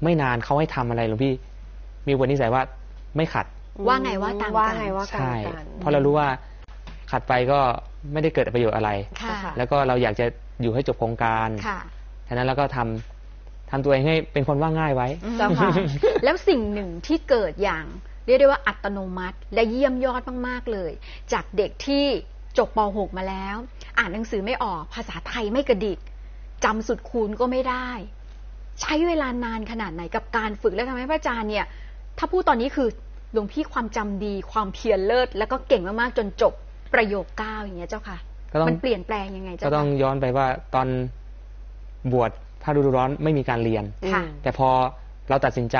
ไม่นานเขาให้ทำอะไรหลวงพี่มีวันนิสัยว่าไม่ขัดว่าไงว่าตามกันใช่เพราะเรารู้ว่าขัดไปก็ไม่ได้เกิดประโยชน์อะไรแล้วก็เราอยากจะอยู่ให้จบโครงการฉะนั้นเราก็ทำตัวเองให้เป็นคนว่าง่ายไว้แล้วสิ่งหนึ่งที่เกิดอย่างเรียกได้ว่าอัตโนมัติและเยี่ยมยอดมากๆเลยจากเด็กที่จบป .6 มาแล้วอ่านหนังสือไม่ออกภาษาไทยไม่กระดิกจำสุดคูณก็ไม่ได้ใช้เวลานานขนาดไหนกับการฝึกและทำให้พระอาจารย์เนี่ยถ้าพูดตอนนี้คือหลวงพี่ความจำดีความเพียรเลิศแล้วก็เก่งมากๆจนจบประโยค9อย่างเงี้ยเจ้าค่ะมันเปลี่ยนแปลงยังไงเจ้าค่ะก็ต้องย้อนไปว่าตอนบวชพระฤดูร้อนไม่มีการเรียนแต่พอเราตัดสินใจ